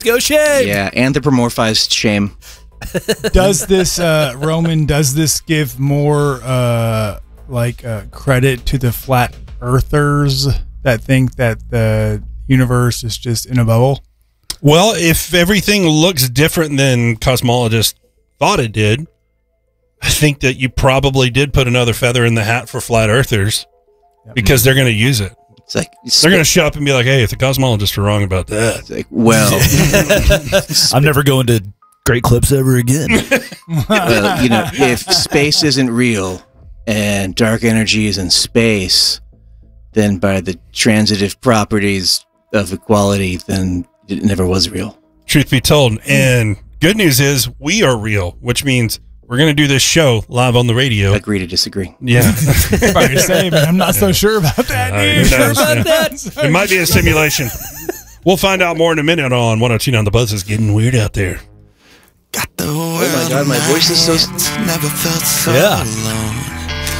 Go shame. Yeah, anthropomorphized shame. Does this Roman? Does this give more credit to the flat earthers that think that the universe is just in a bubble? Well, if everything looks different than cosmologists thought it did, I think that you probably did put another feather in the hat for flat earthers because they're going to use it. It's like they're going to show up and be like, "Hey, if the cosmologists are wrong about that, it's like, well, I'm never going to Great Clips ever again." well, if space isn't real and dark energy is in space, then by the transitive properties of equality, then it never was real. Truth be told, and good news is we are real, which means we're going to do this show live on the radio. Agree to disagree. Yeah. About to say, but I'm not so sure about that. It might be a simulation. We'll find out more in a minute on 102.9 The Buzz. Is getting weird out there. Oh my God, my voice is so... Yeah.